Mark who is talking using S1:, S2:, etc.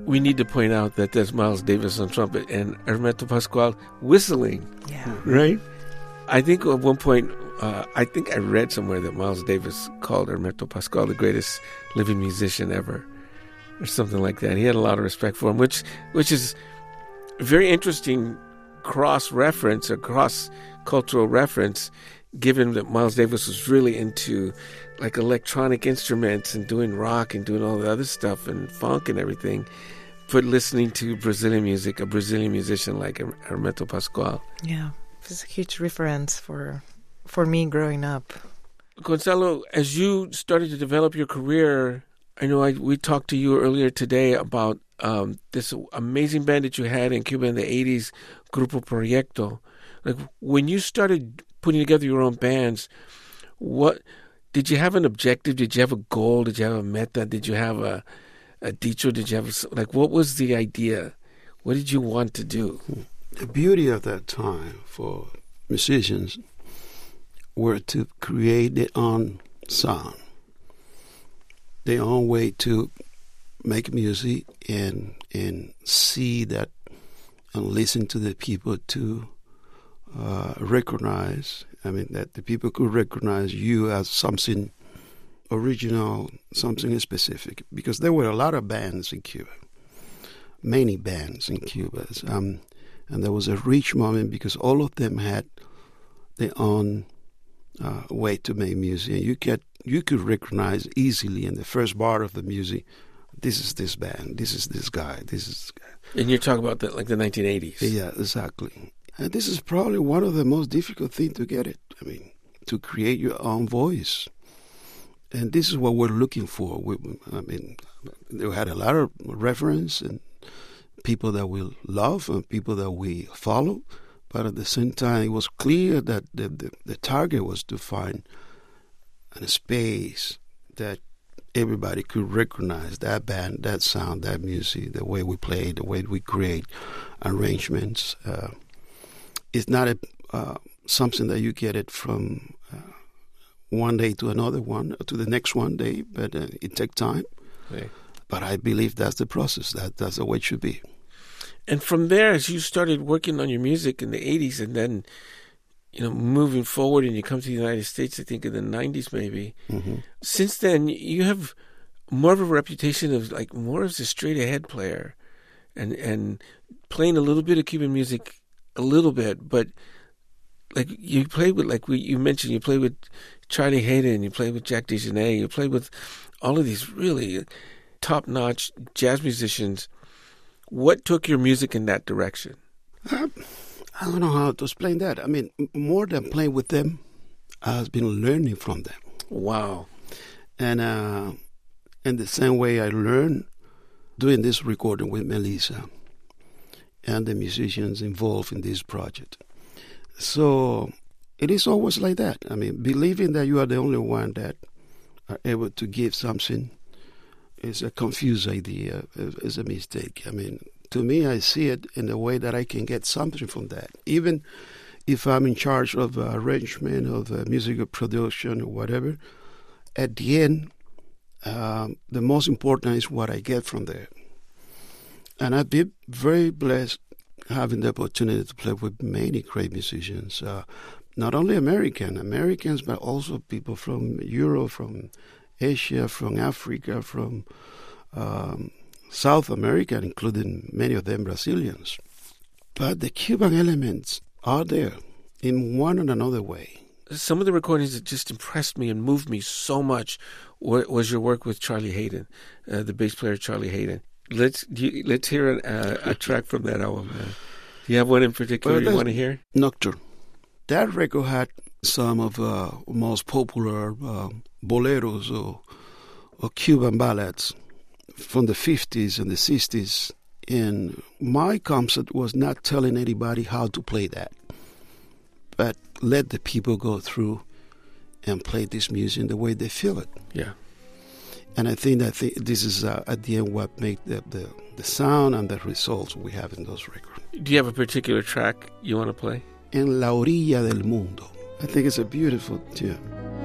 S1: we need to point out that there's Miles Davis on trumpet and Hermeto Pascual whistling.
S2: Yeah.
S1: Right? I think at one point, I think I read somewhere that Miles Davis called Hermeto Pascual the greatest living musician ever, or something like that. He had a lot of respect for him, which is a very interesting cross-reference or cross-cultural reference, given that Miles Davis was really into like electronic instruments and doing rock and doing all the other stuff and funk and everything, but listening to Brazilian music, a Brazilian musician like Hermeto Pascual.
S2: Yeah, it's a huge reference for me growing up.
S1: Gonzalo, as you started to develop your career, I know we talked to you earlier today about this amazing band that you had in Cuba in the 80s, Grupo Proyecto. Like, when you started putting together your own bands, what did you have an objective? Did you have a goal? Did you have a meta? Did you have a dicho? Did you have what was the idea? What did you want to do?
S3: The beauty of that time for musicians were to create their own sound, their own way to make music and see that and listen to the people to recognize. I mean, that the people could recognize you as something original, something specific. Because there were a lot of bands in Cuba, many bands in Cuba. And there was a rich moment because all of them had their own way to make music. And you could recognize easily in the first bar of the music, this is this band, this is this guy, this is this guy.
S1: And you're talking about the 1980s.
S3: Yeah, exactly. And this is probably one of the most difficult things to get it. I mean, to create your own voice. And this is what we're looking for. They had a lot of reference and people that we love and people that we follow. But at the same time, it was clear that the target was to find a space that everybody could recognize that band, that sound, that music, the way we play, the way we create arrangements. It's not something that you get it from one day to another one, to the next one day, but it takes time.
S1: Okay.
S3: But I believe that's the process. That's the way it should be.
S1: And from there, as you started working on your music in the 80s and then, moving forward and you come to the United States, I think in the 90s maybe, since then you have more of a reputation of more as a straight-ahead player and playing a little bit of Cuban music, a little bit, but you play with, you mentioned, you play with Charlie Haden, you play with Jack DeJohnette, you play with all of these really top-notch jazz musicians. What took your music in that direction?
S3: I don't know how to explain that. I mean, more than playing with them, I've been learning from them.
S1: Wow.
S3: And in the same way I learned doing this recording with Melissa and the musicians involved in this project. So it is always like that. I mean, believing that you are the only one that are able to give something is a confused idea, is a mistake. I mean, to me, I see it in a way that I can get something from that. Even if I'm in charge of arrangement, of musical production or whatever, at the end, the most important is what I get from there. And I've been very blessed having the opportunity to play with many great musicians, not only Americans, but also people from Europe, from Asia, from Africa, from South America, including many of them Brazilians. But the Cuban elements are there in one or another way.
S1: Some of the recordings that just impressed me and moved me so much was your work with Charlie Haden, the bass player Charlie Haden. Let's hear a track from that album. Do you have one in particular you want to hear?
S3: Nocturne. That record had some of the most popular boleros or Cuban ballads from the 50s and the 60s. And my concept was not telling anybody how to play that, but let the people go through and play this music in the way they feel it.
S1: Yeah.
S3: And I think that this is, at the end, what makes the sound and the results we have in those records.
S1: Do you have a particular track you want to play?
S3: En la orilla del mundo. I think it's a beautiful tune.